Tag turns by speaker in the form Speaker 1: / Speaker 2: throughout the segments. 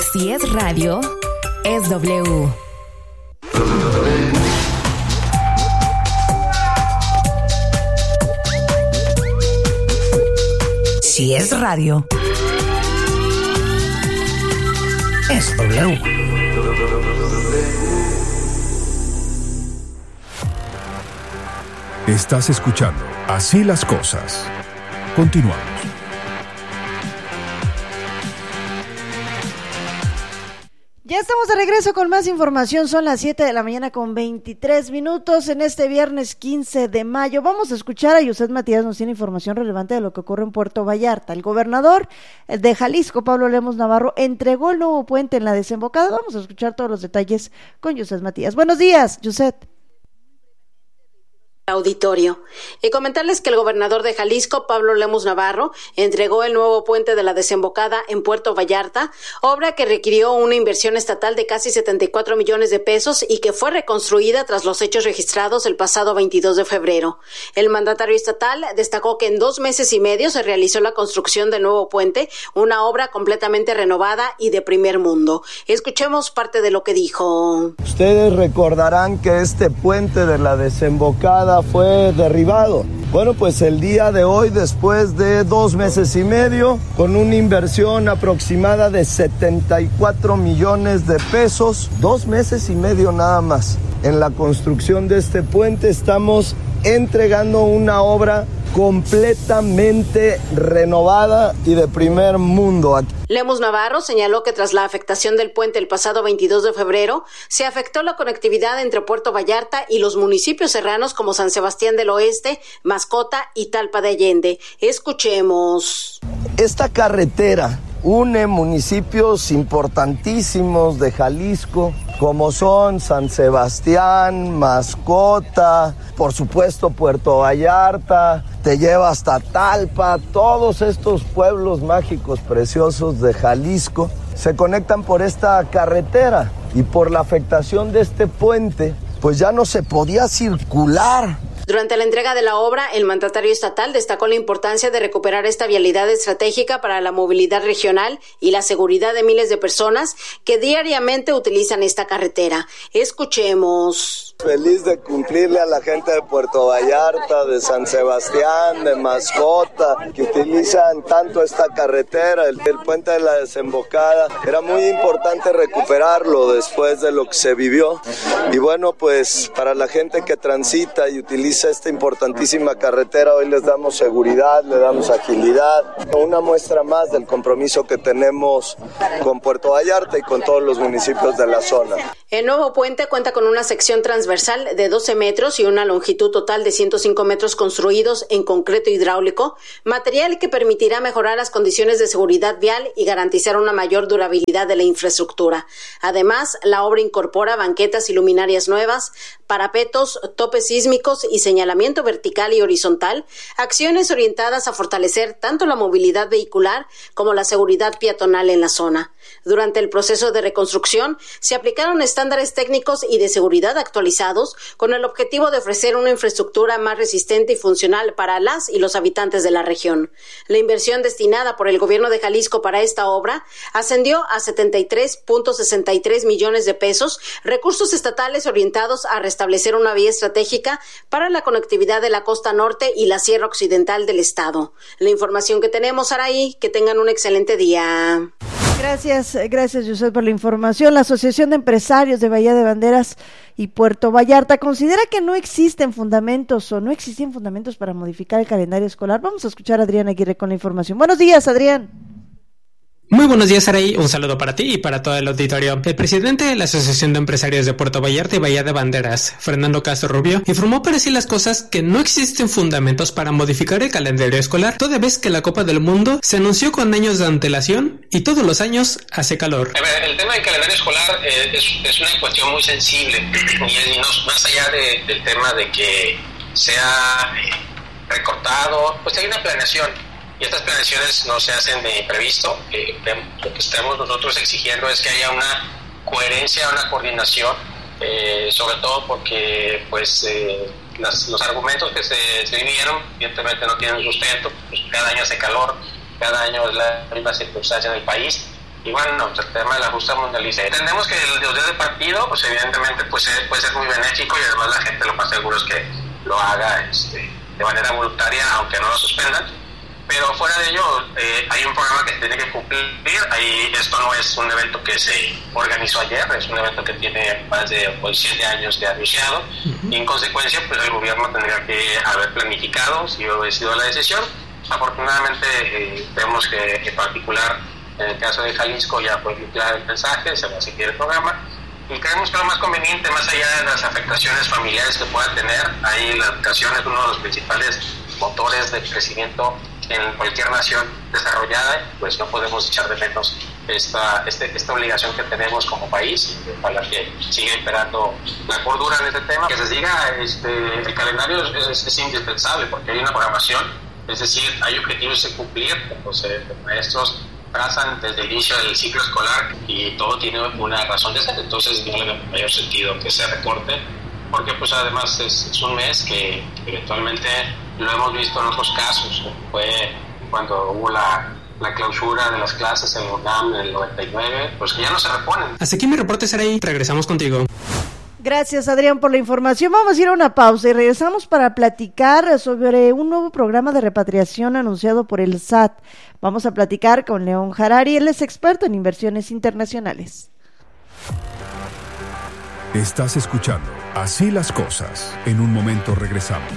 Speaker 1: Si es radio, es W. Si es radio, es W.
Speaker 2: Estás escuchando Así las Cosas. Continuamos.
Speaker 3: Ya estamos de regreso con más información. Son las 7 de la mañana con 23 minutos en este viernes 15 de mayo. Vamos a escuchar a Yuset Matías, nos tiene información relevante de lo que ocurre en Puerto Vallarta. El gobernador de Jalisco, Pablo Lemos Navarro, entregó el nuevo puente en la desembocada. Vamos a escuchar todos los detalles con Yuset Matías. Buenos días, Yuset.
Speaker 4: Auditorio. Y comentarles que el gobernador de Jalisco, Pablo Lemos Navarro, entregó el nuevo puente de la desembocada en Puerto Vallarta, obra que requirió una inversión estatal de casi 74 millones de pesos y que fue reconstruida tras los hechos registrados el pasado 22 de febrero. El mandatario estatal destacó que en 2 meses y medio se realizó la construcción del nuevo puente, una obra completamente renovada y de primer mundo. Escuchemos parte de lo que dijo.
Speaker 5: Ustedes recordarán que este puente de la desembocada fue derribado. Bueno, pues el día de hoy, después de 2 meses y medio, con una inversión aproximada de 74 millones de pesos, 2 meses y medio nada más, en la construcción de este puente, estamos entregando una obra completamente renovada y de primer mundo.
Speaker 4: Lemos Navarro señaló que tras la afectación del puente el pasado 22 de febrero, se afectó la conectividad entre Puerto Vallarta y los municipios serranos como San Sebastián del Oeste, Mascota y Talpa de Allende. Escuchemos.
Speaker 5: Esta carretera une municipios importantísimos de Jalisco, como son San Sebastián, Mascota, por supuesto Puerto Vallarta, te lleva hasta Talpa. Todos estos pueblos mágicos preciosos de Jalisco se conectan por esta carretera y por la afectación de este puente, pues ya no se podía circular.
Speaker 4: Durante la entrega de la obra, el mandatario estatal destacó la importancia de recuperar esta vialidad estratégica para la movilidad regional y la seguridad de miles de personas que diariamente utilizan esta carretera. Escuchemos.
Speaker 5: Feliz de cumplirle a la gente de Puerto Vallarta, de San Sebastián, de Mascota, que utilizan tanto esta carretera, el puente de la desembocada. Era muy importante recuperarlo después de lo que se vivió. Y bueno, pues para la gente que transita y utiliza esta importantísima carretera, hoy les damos seguridad, le damos agilidad. Una muestra más del compromiso que tenemos con Puerto Vallarta y con todos los municipios de la zona.
Speaker 4: El nuevo puente cuenta con una sección transversal de 12 metros y una longitud total de 105 metros construidos en concreto hidráulico, material que permitirá mejorar las condiciones de seguridad vial y garantizar una mayor durabilidad de la infraestructura. Además, la obra incorpora banquetas y luminarias nuevas, parapetos, topes sísmicos y señalamiento vertical y horizontal, acciones orientadas a fortalecer tanto la movilidad vehicular como la seguridad peatonal en la zona. Durante el proceso de reconstrucción, se aplicaron estándares técnicos y de seguridad actualizados con el objetivo de ofrecer una infraestructura más resistente y funcional para las y los habitantes de la región. La inversión destinada por el gobierno de Jalisco para esta obra ascendió a 73.63 millones de pesos, recursos estatales orientados a restablecer una vía estratégica para la conectividad de la costa norte y la sierra occidental del estado. La información que tenemos, Araí, que tengan un excelente día.
Speaker 3: Gracias, Yuset, por la información. La Asociación de Empresarios de Bahía de Banderas y Puerto Vallarta considera que no existían fundamentos para modificar el calendario escolar. Vamos a escuchar a Adrián Aguirre con la información. Buenos días, Adrián.
Speaker 6: Muy buenos días, Araí. Un saludo para ti y para todo el auditorio. El presidente de la Asociación de Empresarios de Puerto Vallarta y Bahía de Banderas, Fernando Castro Rubio, informó para decir las cosas que no existen fundamentos para modificar el calendario escolar, toda vez que la Copa del Mundo se anunció con años de antelación y todos los años hace calor.
Speaker 7: El tema del calendario escolar es una cuestión muy sensible y más allá del tema de que sea recortado, pues hay una planeación. Y estas planeaciones no se hacen de imprevisto. Lo que estamos nosotros exigiendo es que haya una coherencia, una coordinación, sobre todo porque pues los argumentos que se vivieron evidentemente no tienen sustento. Pues cada año hace calor, cada año es la misma circunstancia en el país Y bueno, el tema de la justa mundialización. Entendemos que el dios de partido, pues evidentemente puede ser muy benéfico, y además la gente lo más seguro es que lo haga de manera voluntaria, aunque no lo suspendan. Pero fuera de ello, hay un programa que se tiene que cumplir. Esto no es un evento que se organizó ayer, es un evento que tiene más de 7 años de anunciado. Y en consecuencia, pues el gobierno tendría que haber planificado si hubiera sido la decisión. Afortunadamente, vemos que en particular en el caso de Jalisco ya fue claro el mensaje, se va a seguir el programa. Y creemos que lo más conveniente, más allá de las afectaciones familiares que pueda tener, ahí la educación es uno de los principales motores de crecimiento en cualquier nación desarrollada, pues no podemos echar de menos esta obligación que tenemos como país, para que siga imperando la cordura en este tema. Que se siga el calendario es indispensable, porque hay una programación, es decir, hay objetivos que cumplir, los maestros trazan desde el inicio del ciclo escolar y todo tiene una razón de ser. Entonces no le da mayor sentido que se recorte, porque pues además es un mes que eventualmente lo hemos visto en otros casos, fue cuando hubo la clausura de las clases en UNAM en el 99, pues que ya no se reponen.
Speaker 6: Hasta aquí mi reporte, Saray. Regresamos contigo.
Speaker 3: Gracias, Adrián, por la información. Vamos a ir a una pausa y regresamos para platicar sobre un nuevo programa de repatriación anunciado por el SAT. Vamos a platicar con León Harari, él es experto en inversiones internacionales.
Speaker 2: Estás escuchando Así las Cosas. En un momento regresamos.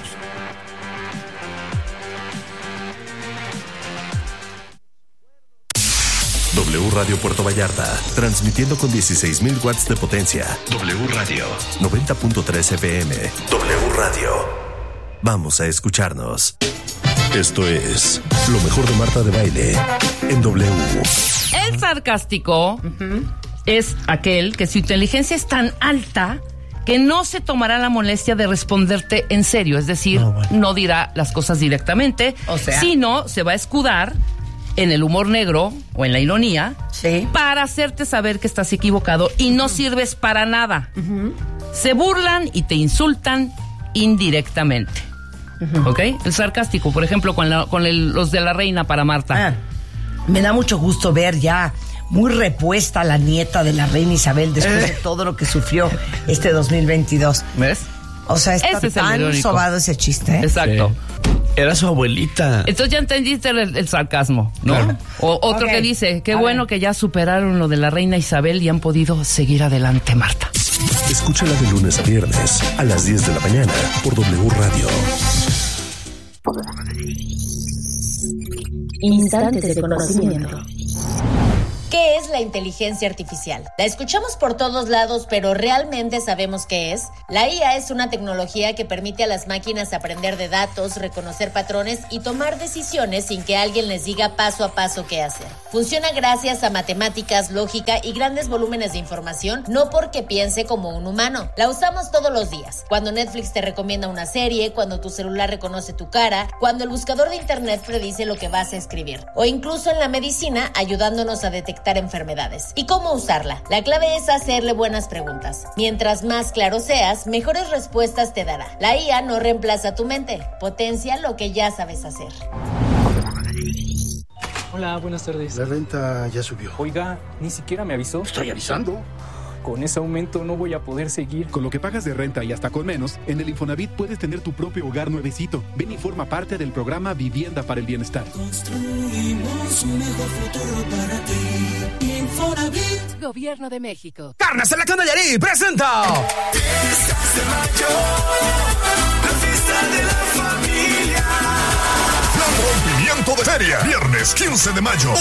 Speaker 8: W Radio Puerto Vallarta, transmitiendo con 16,000 watts de potencia. W Radio 90.3 FM. W Radio. Vamos a escucharnos. Esto es lo mejor de Marta de Baile en W.
Speaker 9: El sarcástico es aquel que su inteligencia es tan alta que no se tomará la molestia de responderte en serio, es decir, no dirá las cosas directamente, sino se va a escudar en el humor negro o en la ironía, para hacerte saber que estás equivocado y no sirves para nada. Se burlan y te insultan indirectamente. ¿Ok? El sarcástico, por ejemplo, con los de la reina para Marta.
Speaker 10: Me da mucho gusto ver ya muy repuesta la nieta de la reina Isabel después de todo lo que sufrió este 2022.
Speaker 9: ¿Ves?
Speaker 10: O sea, está tan sobado ese chiste.
Speaker 9: Exacto.
Speaker 11: Era su abuelita.
Speaker 9: Entonces ya entendiste el sarcasmo, ¿no? Claro. O otro que dice, qué bueno que ya superaron lo de la reina Isabel y han podido seguir adelante, Marta.
Speaker 8: Escúchala de lunes a viernes a las 10 de la mañana por W Radio.
Speaker 1: Instantes de conocimiento.
Speaker 12: ¿Qué es la inteligencia artificial? La escuchamos por todos lados, pero ¿realmente sabemos qué es? La IA es una tecnología que permite a las máquinas aprender de datos, reconocer patrones y tomar decisiones sin que alguien les diga paso a paso qué hacer. Funciona gracias a matemáticas, lógica y grandes volúmenes de información, no porque piense como un humano. La usamos todos los días. Cuando Netflix te recomienda una serie, cuando tu celular reconoce tu cara, cuando el buscador de internet predice lo que vas a escribir, o incluso en la medicina ayudándonos a detectar enfermedades. ¿Y cómo usarla? La clave es hacerle buenas preguntas. Mientras más claro seas, mejores respuestas te dará. La IA no reemplaza tu mente, potencia lo que ya sabes hacer.
Speaker 13: Hola, buenas tardes.
Speaker 14: La renta ya subió.
Speaker 13: Oiga, ni siquiera me avisó.
Speaker 14: Estoy avisando.
Speaker 13: Con ese aumento no voy a poder seguir.
Speaker 15: Con lo que pagas de renta y hasta con menos, en el Infonavit puedes tener tu propio hogar nuevecito. Ven y forma parte del programa Vivienda para el Bienestar.
Speaker 16: Construimos un mejor futuro para ti. Infonavit.
Speaker 17: Gobierno de México.
Speaker 18: Carnes Selección de Yarí presenta.
Speaker 16: Fiestas de mayo, la fiesta de la familia.
Speaker 2: Plan Rompimiento de Feria, viernes 15 de mayo,